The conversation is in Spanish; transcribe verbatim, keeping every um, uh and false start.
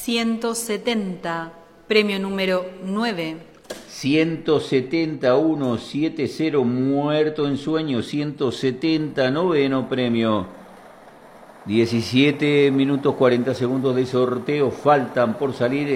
ciento setenta, premio número nueve. ciento setenta, uno siete cero, muerto en sueño. ciento setenta, noveno premio. diecisiete minutos cuarenta segundos de sorteo faltan por salir.